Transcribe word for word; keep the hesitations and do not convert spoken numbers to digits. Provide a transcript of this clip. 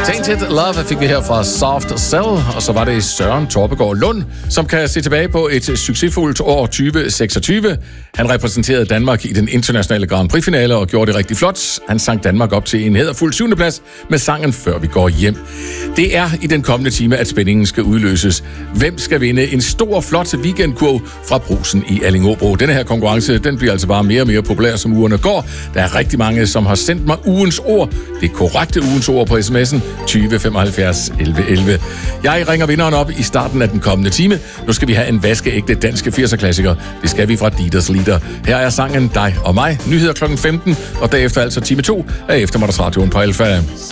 Tainted Love fik vi her fra Soft Cell, og så var det Søren Torpegaard Lund, som kan se tilbage på et succesfuldt år tyve seksogtyve. Han repræsenterede Danmark i den internationale Grand Prix-finale og gjorde det rigtig flot. Han sang Danmark op til en hæderfuld syvende plads med sangen Før vi går hjem. Det er i den kommende time, at spændingen skal udløses. Hvem skal vinde en stor, flot weekendkurv fra Brugsen i Allingåbro? Denne her konkurrence, den bliver altså bare mere og mere populær, som ugerne går. Der er rigtig mange, som har sendt mig ugens ord. Det korrekte ugens ord på sms'en tyve femoghalvfjerds elleve elleve. Jeg ringer vinderen op i starten af den kommende time. Nu skal vi have en vaskeægte danske firser-klassiker. Det skal vi fra Dieters Lieder. Her er sangen Dig og mig. Nyheder klokken femten, og derefter altså time to af Eftermiddagsradioen på Alfa.